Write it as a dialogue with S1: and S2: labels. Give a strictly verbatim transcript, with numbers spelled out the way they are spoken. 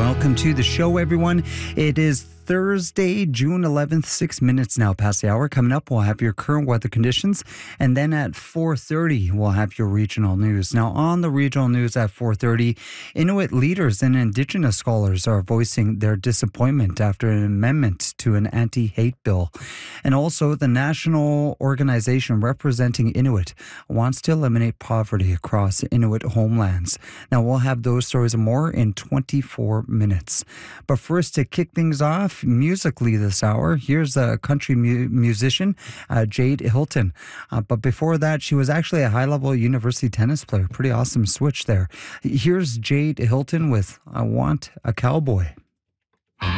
S1: Welcome to the show, everyone. It is Thursday, June eleventh, six minutes now past the hour. Coming up, we'll have your current weather conditions. And then at four thirty, we'll have your regional news. Now, on the regional news at four thirty, Inuit leaders and Indigenous scholars are voicing their disappointment after an amendment to an anti-hate bill. And also, the national organization representing Inuit wants to eliminate poverty across Inuit homelands. Now, we'll have those stories and more in twenty-four minutes. But first, to kick things off, musically this hour, here's a country mu- musician, uh, Jade Hilton. Uh, but before that, she was actually a high-level university tennis player. Pretty awesome switch there. Here's Jade Hilton with I Want a Cowboy.